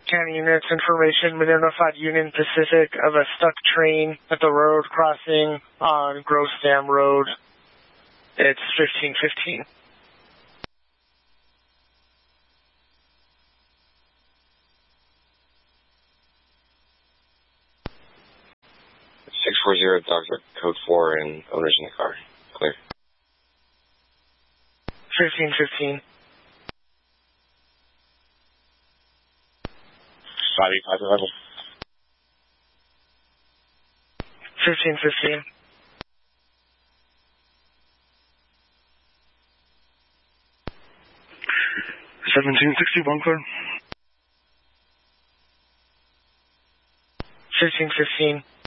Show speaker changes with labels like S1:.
S1: County units information, we notified Union Pacific of a stuck train at the road crossing on Gross Dam Road. It's 1515.
S2: Dr. Code 4 and owners in the car. Clear.
S1: 1515.
S2: 585
S1: 1515.
S3: 1761, clear.
S1: 1515.